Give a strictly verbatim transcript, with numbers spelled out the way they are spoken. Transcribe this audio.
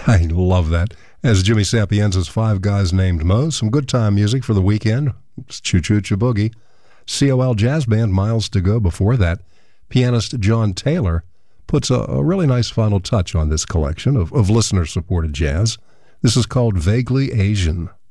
I love that. As Jimmy Sapienza's Five Guys Named Mo, some good time music for the weekend. It's Choo Choo Choo Boogie. C O L Jazz Band, Miles to Go before that. Pianist John Taylor puts a, a really nice final touch on this collection of, of listener-supported jazz. This is called Vaguely Asian.